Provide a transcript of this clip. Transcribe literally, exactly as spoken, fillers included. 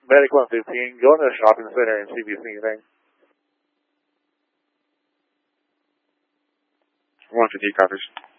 Medic one fifteen, go into the shopping center and see if you see anything. one fifteen copies.